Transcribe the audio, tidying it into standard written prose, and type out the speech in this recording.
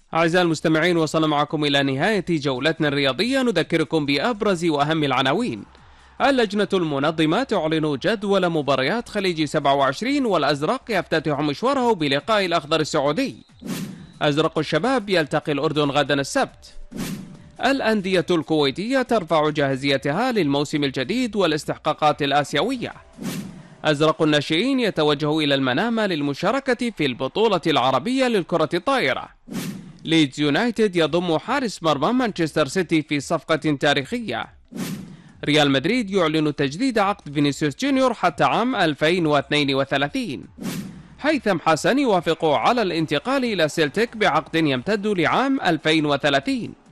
أعزائي المستمعين، وصلنا معكم إلى نهاية جولتنا الرياضية. نذكركم بأبرز وأهم العناوين. اللجنة المنظمة تعلن جدول مباريات خليج 27، والأزرق يفتتح مشواره بلقاء الأخضر السعودي. أزرق الشباب يلتقي الأردن غدا السبت. الأندية الكويتية ترفع جاهزيتها للموسم الجديد والاستحقاقات الآسيوية. أزرق الناشئين يتوجه إلى المنامة للمشاركة في البطولة العربية للكرة الطائرة. ليدز يونايتد يضم حارس مرمى مانشستر سيتي في صفقة تاريخية. ريال مدريد يعلن تجديد عقد فينيسيوس جونيور حتى عام 2032. هيثم حسن يوافق على الانتقال إلى سيلتيك بعقد يمتد لعام 2030.